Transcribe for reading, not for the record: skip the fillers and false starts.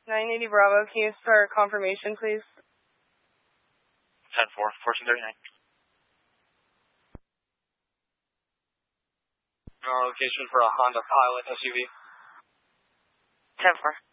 980 Bravo, can you start confirmation, please? 10-4, Fortune 39. Location for a Honda Pilot SUV. 10-4.